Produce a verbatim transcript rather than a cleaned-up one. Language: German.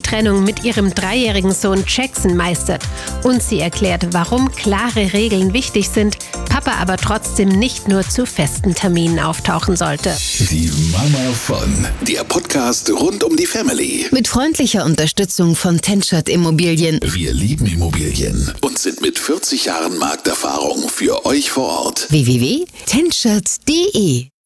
Trennung mit ihrem dreijährigen Sohn Jackson meistert. Und sie erklärt, warum klare Regeln wichtig sind, Papa aber trotzdem nicht nur zu festen Terminen auftauchen sollte. Die Mama von, der Podcast rund um die Family. Mit freundlicher Unterstützung von TenShot Immobilien. Wir lieben Immobilien und sind mit vierzig Jahren Markterfahrung für euch vor Ort. w w w punkt tenshot punkt d e